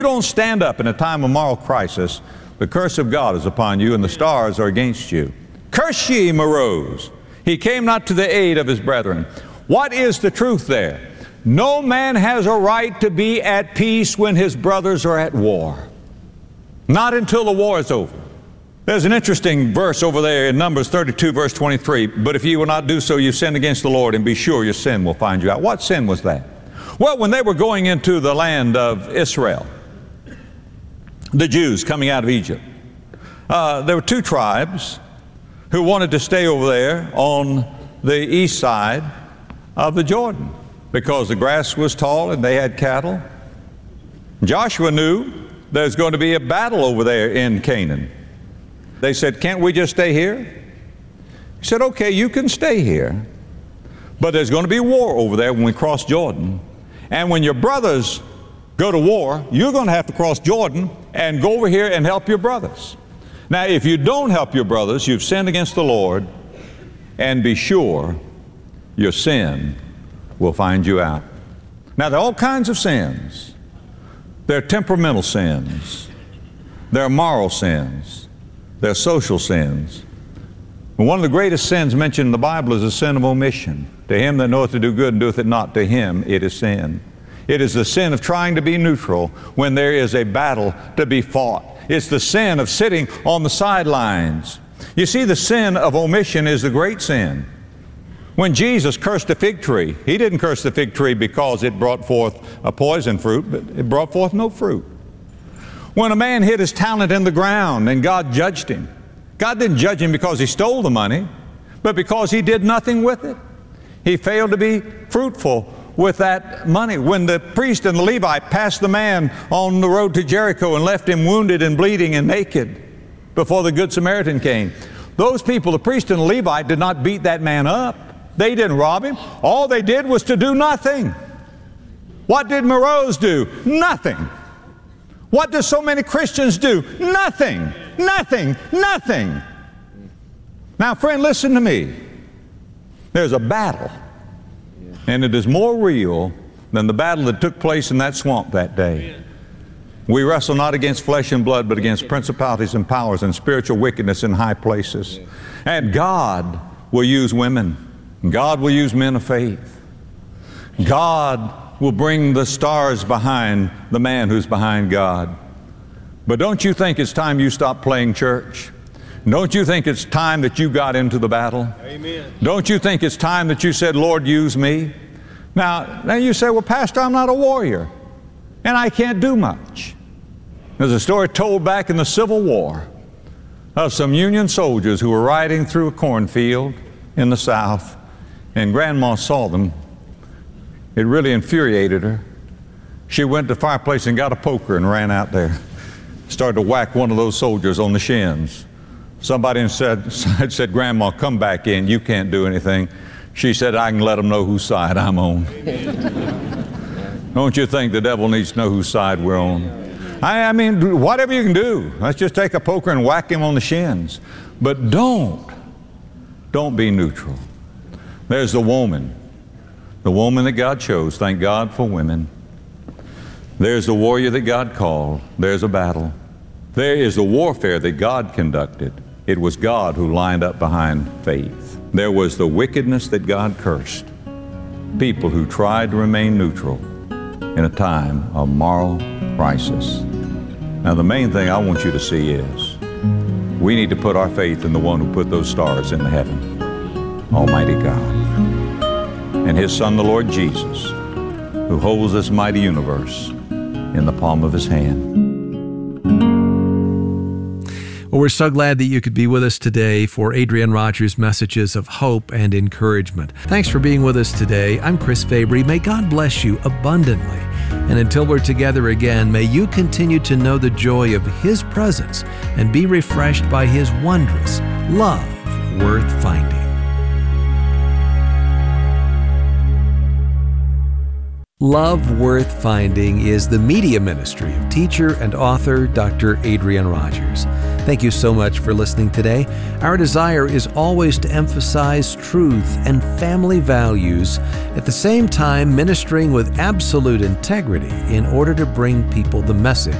you don't stand up in a time of moral crisis, the curse of God is upon you, and the stars are against you. Curse ye him arose. He came not to the aid of his brethren. What is the truth there? No man has a right to be at peace when his brothers are at war. Not until the war is over. There's an interesting verse over there in Numbers 32, verse 23. But if ye will not do so, you sin against the Lord, and be sure your sin will find you out. What sin was that? Well, when they were going into the land of Israel, the Jews coming out of Egypt, there were two tribes who wanted to stay over there on the east side of the Jordan because the grass was tall and they had cattle. Joshua knew there's going to be a battle over there in Canaan. They said, can't we just stay here? He said, okay, you can stay here, but there's going to be war over there when we cross Jordan. And when your brothers go to war, you're going to have to cross Jordan and go over here and help your brothers. Now, if you don't help your brothers, you've sinned against the Lord, and be sure your sin will find you out. Now, there are all kinds of sins. There are temperamental sins. There are moral sins. There are social sins. And one of the greatest sins mentioned in the Bible is the sin of omission. To him that knoweth to do good and doeth it not, to him it is sin. It is the sin of trying to be neutral when there is a battle to be fought. It's the sin of sitting on the sidelines. You see, the sin of omission is the great sin. When Jesus cursed the fig tree, he didn't curse the fig tree because it brought forth a poison fruit, but it brought forth no fruit. When a man hid his talent in the ground and God judged him, God didn't judge him because he stole the money, but because he did nothing with it. He failed to be fruitful with that money. When the priest and the Levite passed the man on the road to Jericho and left him wounded and bleeding and naked before the Good Samaritan came, those people, the priest and the Levite, did not beat that man up. They didn't rob him. All they did was to do nothing. What did Morose do? Nothing. What do so many Christians do? Nothing. Nothing. Nothing. Now, friend, listen to me. There's a battle, and it is more real than the battle that took place in that swamp that day. We wrestle not against flesh and blood, but against principalities and powers and spiritual wickedness in high places. And God will use women. God will use men of faith. God will bring the stars behind the man who's behind God. But don't you think it's time you stop playing church? Don't you think it's time that you got into the battle? Amen. Don't you think it's time that you said, Lord, use me? Now you say, well, Pastor, I'm not a warrior, and I can't do much. There's a story told back in the Civil War of some Union soldiers who were riding through a cornfield in the South, and Grandma saw them. It really infuriated her. She went to the fireplace and got a poker and ran out there. Started to whack one of those soldiers on the shins. Somebody said, Grandma, come back in. You can't do anything. She said, I can let them know whose side I'm on. Don't you think the devil needs to know whose side we're on? I mean, whatever you can do. Let's just take a poker and whack him on the shins. But don't be neutral. There's the woman that God chose. Thank God for women. There's the warrior that God called. There's a battle. There is the warfare that God conducted. It was God who lined up behind faith. There was the wickedness that God cursed. People who tried to remain neutral in a time of moral crisis. Now, the main thing I want you to see is we need to put our faith in the one who put those stars in the heaven, Almighty God, and His Son, the Lord Jesus, who holds this mighty universe in the palm of His hand. Well, we're so glad that you could be with us today for Adrian Rogers' messages of hope and encouragement. Thanks for being with us today. I'm Chris Fabry. May God bless you abundantly. And until we're together again, may you continue to know the joy of His presence and be refreshed by His wondrous love worth finding. Love Worth Finding is the media ministry of teacher and author Dr. Adrian Rogers. Thank you so much for listening today. Our desire is always to emphasize truth and family values, at the same time ministering with absolute integrity in order to bring people the message